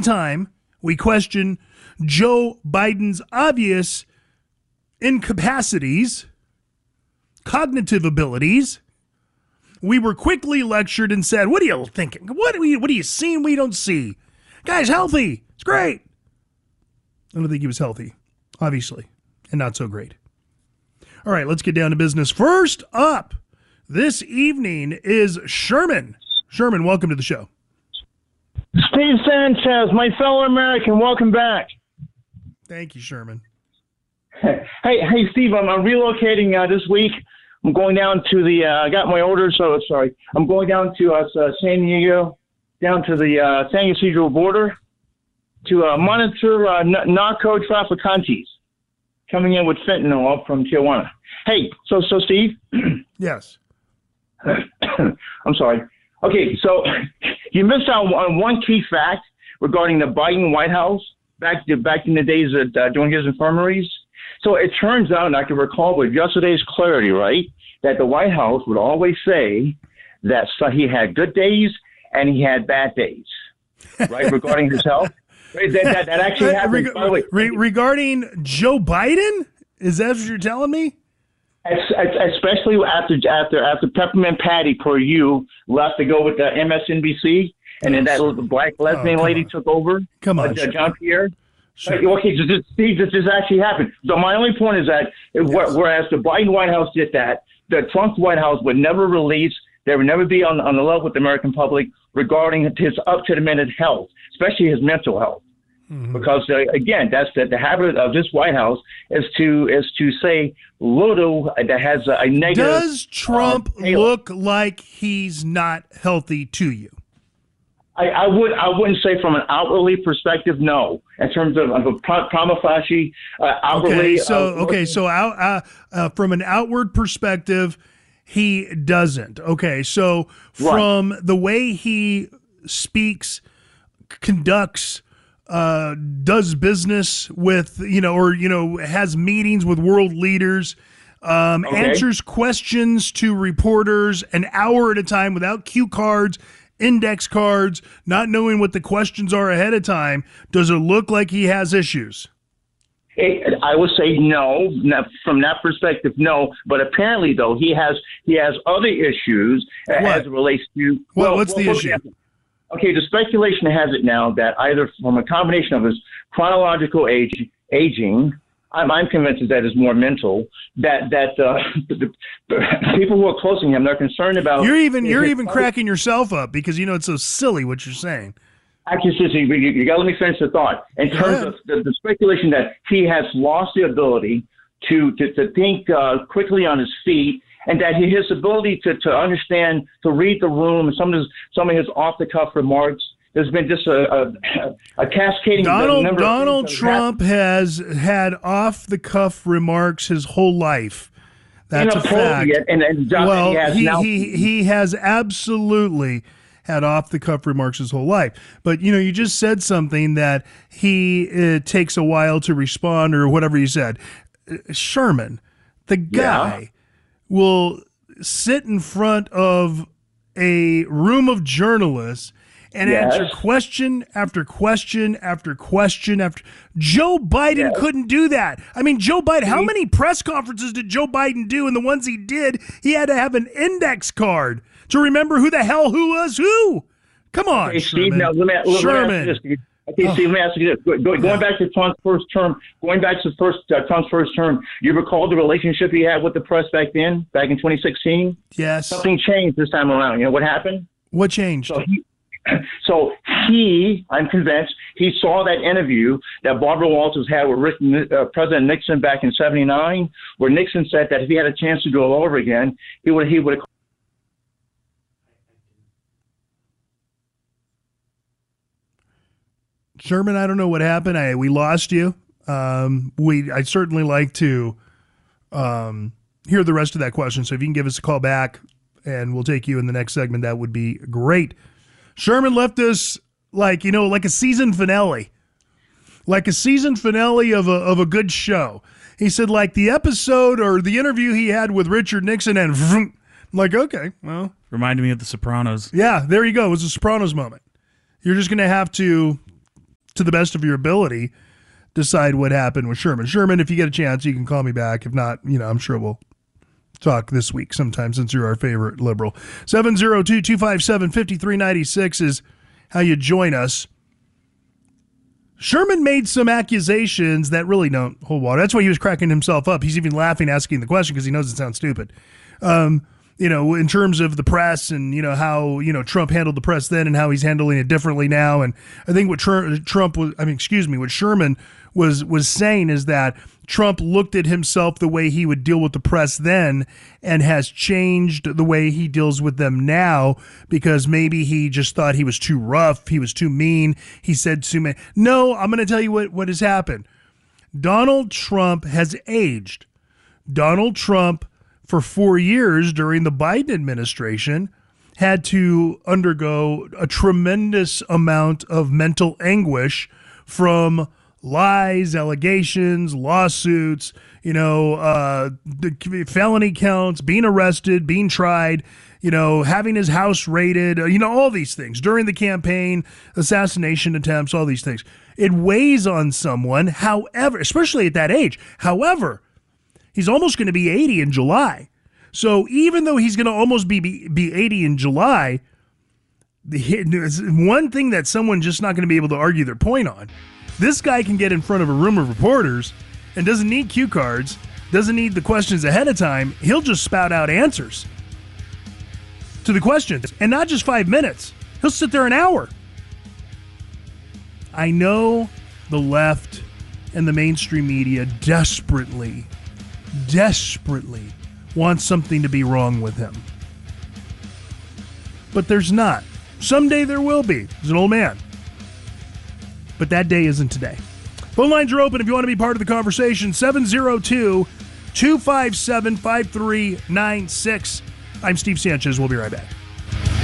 anytime we question Joe Biden's obvious incapacities, cognitive abilities, we were quickly lectured and said, what are you thinking? What are you seeing we don't see? Guy's healthy. It's great. I don't think he was healthy, obviously, and not so great. All right, let's get down to business. First up this evening is Sherman. Sherman, welcome to the show. Steve Sanchez, my fellow American, welcome back. Thank you, Sherman. Hey, Steve, I'm relocating this week. I'm going down to the, I got my orders, so sorry. I'm going down to San Diego, down to the San Ysidro border to monitor narco trafficantes coming in with fentanyl up from Tijuana. Hey, so Steve? Yes. I'm sorry. Okay, so you missed out on one key fact regarding the Biden White House back in the days of doing his infirmaries. So it turns out, and I can recall with yesterday's clarity, right, that the White House would always say that he had good days and he had bad days, right, regarding his health. That actually happened. By the way, regarding Joe Biden? Is that what you're telling me? Especially after Peppermint Patty per you left to go with the MSNBC, and then that little black lesbian lady took over. Come on, John Pierre. Sure. Okay, Steve, this actually happened. So my only point is that whereas the Biden White House did that, the Trump White House would never release, there would never be on the level with the American public regarding his up-to-the-minute health, especially his mental health. Mm-hmm. Because, again, that's the habit of this White House is to say little that has a negative. Does Trump look like he's not healthy to you? I wouldn't say from an outwardly perspective, no. In terms of a prima facie outwardly. So from an outward perspective, he doesn't. Okay, so from the way he speaks, conducts, does business with, has meetings with world leaders, answers questions to reporters an hour at a time without cue cards, index cards, not knowing what the questions are ahead of time. Does it look like he has issues? I would say no. From that perspective, no. But apparently, though, he has other issues as it relates to. What's the issue? Okay, the speculation has it now that either from a combination of his chronological aging, I'm convinced that is more mental. That the people who are close to him, they're concerned about. You're even cracking yourself up because it's so silly what you're saying. Actually, you got to let me finish the thought. In terms of the speculation that he has lost the ability to think quickly on his feet, and that his ability to understand, to read the room, and some of his off the cuff remarks. There's been just a cascading. Donald Trump has had off-the-cuff remarks his whole life. That's a fact. He has absolutely had off-the-cuff remarks his whole life. But, you just said something that it takes a while to respond or whatever you said. Sherman, the guy will sit in front of a room of journalists and answer question after question after question after. Joe Biden couldn't do that. I mean, Joe Biden, how many press conferences did Joe Biden do? And the ones he did, he had to have an index card to remember who the hell who was who. Come on, okay, Sherman. Steve, now, let me ask you this. Okay, Steve, let me ask you this. Going back to Trump's first term, Trump's first term, you recall the relationship he had with the press back in 2016? Yes. Something changed this time around. You know what happened? What changed? So I'm convinced, he saw that interview that Barbara Walters had with President Nixon back in '79, where Nixon said that if he had a chance to do it all over again, he would have. Sherman, I don't know what happened. We lost you. I'd certainly like to hear the rest of that question. So if you can give us a call back and we'll take you in the next segment, that would be great. Sherman left us like a season finale. Like a season finale of a good show. He said like the episode or the interview he had with Richard Nixon and I'm like, okay, well. Reminded me of The Sopranos. Yeah, there you go. It was a Sopranos moment. You're just going to have to to the best of your ability, decide what happened with Sherman. Sherman, if you get a chance, you can call me back. If not, I'm sure we'll talk this week sometime since you're our favorite liberal. 702-257-5396 is how you join us. Sherman made some accusations that really don't hold water. That's why he was cracking himself up. He's even laughing asking the question because he knows it sounds stupid. In terms of the press and, how, Trump handled the press then and how he's handling it differently now. And I think what what Sherman was saying is that Trump looked at himself the way he would deal with the press then and has changed the way he deals with them now because maybe he just thought he was too rough. He was too mean. He said too many. No, I'm going to tell you what has happened. Donald Trump has aged. Donald Trump, for 4 years during the Biden administration, had to undergo a tremendous amount of mental anguish from lies, allegations, lawsuits, the felony counts, being arrested, being tried, having his house raided, all these things during the campaign, assassination attempts, all these things. It weighs on someone, however, especially at that age. However, he's almost going to be 80 in July. So even though he's going to almost be 80 in July, one thing that someone just not going to be able to argue their point on. This guy can get in front of a room of reporters and doesn't need cue cards, doesn't need the questions ahead of time. He'll just spout out answers to the questions, and not just 5 minutes. He'll sit there an hour. I know the left and the mainstream media desperately wants something to be wrong with him. But there's not. Someday there will be. He's an old man. But that day isn't today. Phone lines are open if you want to be part of the conversation. 702-257-5396. I'm Steve Sanchez. We'll be right back.